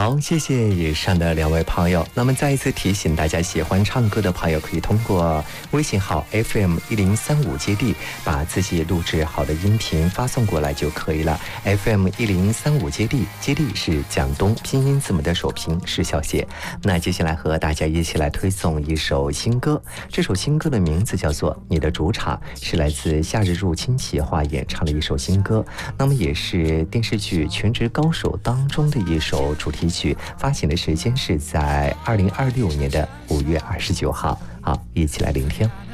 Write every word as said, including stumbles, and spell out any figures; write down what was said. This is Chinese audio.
好，谢谢以上的两位朋友。那么再一次提醒大家，喜欢唱歌的朋友可以通过微信号 F M 一零三五接力，把自己录制好的音频发送过来就可以了。F M 一零三五接力，接力是蒋东，拼音字母的首拼是小写。那接下来和大家一起来推送一首新歌，这首新歌的名字叫做《你的主场》，是来自《夏日入侵企划》演唱的一首新歌。那么也是电视剧《全职高手》当中的一首主题曲，发行的时间是在二零二六年的五月二十九号。好，一起来聆听。